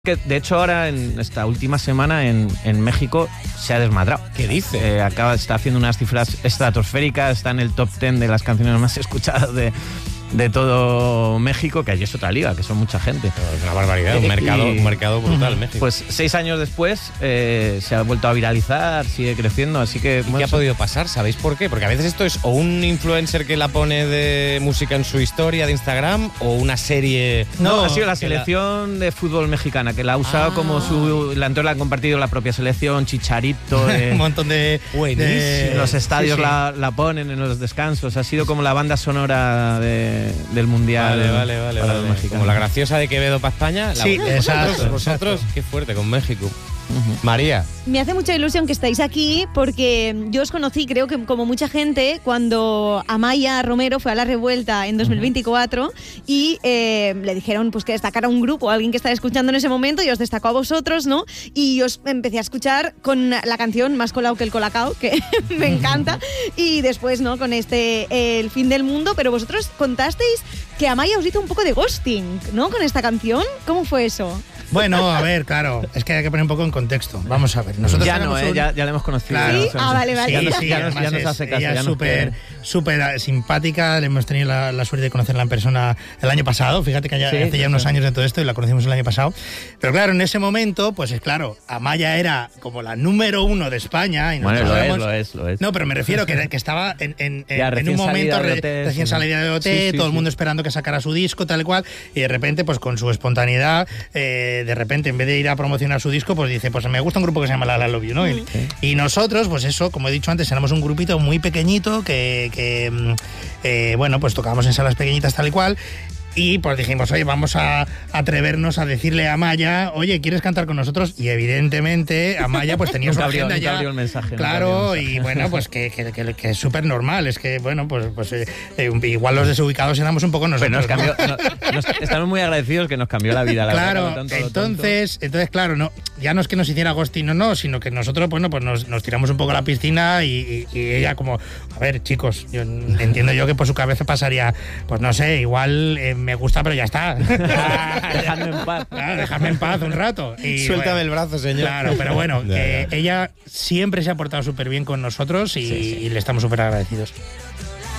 Que de hecho ahora en esta última semana en México se ha desmadrado. ¿Qué dice? Está haciendo unas cifras estratosféricas, está en el top 10 de las canciones más escuchadas de todo México, que allí es otra liga, que son mucha gente. Es una barbaridad, un mercado brutal, México. Pues 6 años después se ha vuelto a viralizar, sigue creciendo, así que... ¿Y qué ha podido pasar? ¿Sabéis por qué? Porque a veces esto es o un influencer que la pone de música en su historia de Instagram o una serie... No, ha sido la selección de fútbol mexicana, que la ha usado como su... Entonces la han compartido la propia selección, Chicharito... un montón de... Buenísimo. Los estadios sí. La ponen en los descansos, ha sido como la banda sonora del Mundial. Vale. Como la graciosa de Quevedo para España. Sí, exacto. Vosotros, qué fuerte con México. María. Me hace mucha ilusión que estáis aquí porque yo os conocí, creo que como mucha gente, cuando Amaya Romero fue a La Revuelta en 2024 y le dijeron pues que destacara un grupo, alguien que estaba escuchando en ese momento, y os destacó a vosotros, ¿no? Y os empecé a escuchar con la canción Más colao que el colacao, que me encanta, y después, ¿no? Con El fin del mundo, pero vosotros contasteis que Amaya os hizo un poco de ghosting, ¿no? Con esta canción. ¿Cómo fue eso? Bueno, a ver, claro, es que hay que poner un poco en contexto. Vamos a ver. Nosotros ya no, ya la hemos conocido. Claro, ¿Sí? Vale. Ya nos hace caso. Ella es súper simpática, le hemos tenido la suerte de conocerla en persona el año pasado, fíjate que hace ya unos años de todo esto y la conocimos el año pasado. Pero claro, en ese momento, pues es claro, Amaya era como la número 1 de España. Y bueno, lo es. No, pero me refiero que estaba en un momento recién salida de OT, todo el mundo esperando que sacara su disco, tal y cual, y de repente, pues con su espontaneidad, de repente, en vez de ir a promocionar su disco, pues dice, pues me gusta un grupo que se llama La Love You, ¿no? Y nosotros, pues eso, como he dicho antes, éramos un grupito muy pequeñito que bueno, pues tocábamos en salas pequeñitas tal y cual. Y pues dijimos, oye, vamos a atrevernos a decirle a Amaya, oye, ¿quieres cantar con nosotros? Y evidentemente Amaya pues tenía su agenda ya. Abrió el mensaje. Claro, y bueno, pues que es súper normal. Es que, bueno, pues igual los desubicados éramos un poco nosotros. Pero estamos muy agradecidos que nos cambió la vida. Claro, entonces, claro, no, ya no es que nos hiciera ghosting, no, sino que nosotros, bueno, pues nos tiramos un poco a la piscina y ella como, a ver, chicos, yo entiendo yo que por su cabeza pasaría, pues no sé, igual... me gusta, pero ya está. Dejadme en paz. Claro, déjame en paz un rato. Y, suéltame el brazo, señor. Claro, pero bueno, ella siempre se ha portado súper bien con nosotros y le estamos súper agradecidos.